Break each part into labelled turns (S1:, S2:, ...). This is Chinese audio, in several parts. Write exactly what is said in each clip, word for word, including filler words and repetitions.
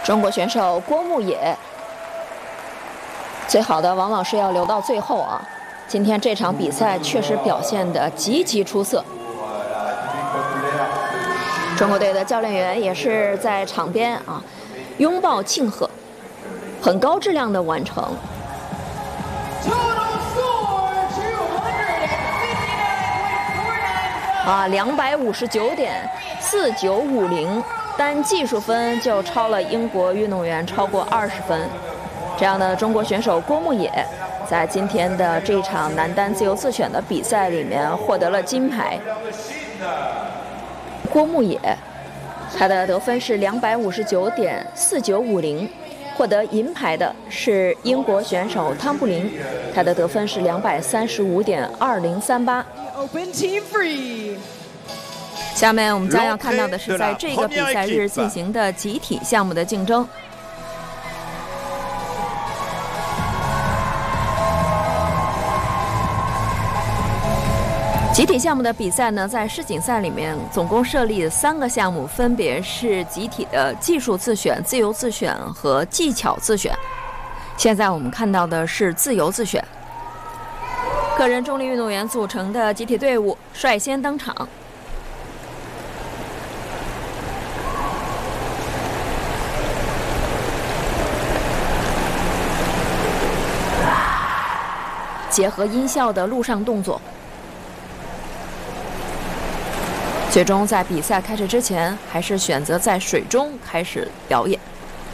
S1: 中国选手郭牧野，最好的往往是要留到最后啊。今天这场比赛确实表现得极其出色。中国队的教练员也是在场边啊，拥抱庆贺，很高质量的完成。啊，两百五十九点四九五零，单技术分就超了英国运动员超过二十分。这样的中国选手郭牧野，在今天的这场男单自由自选的比赛里面获得了金牌。郭牧野，他的得分是两百五十九点四九五零，获得银牌的是英国选手汤布林，他的得分是两百三十五点二零三八。下面我们将要看到的是在这个比赛日进行的集体项目的竞争。集体项目的比赛呢，在世锦赛里面总共设立三个项目，分别是集体的技术自选、自由自选和技巧自选。现在我们看到的是自由自选。个人重力运动员组成的集体队伍率先登场。结合音效的陆上动作。最终在比赛开始之前，还是选择在水中开始表演。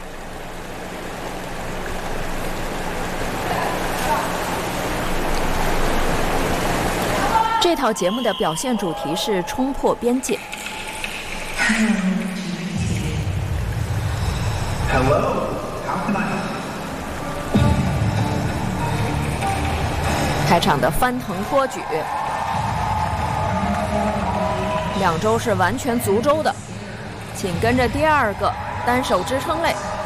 S1: 这套节目的表现主题是冲破边界。开场的翻腾托举，两周是完全足周的，紧跟着第二个单手支撑类。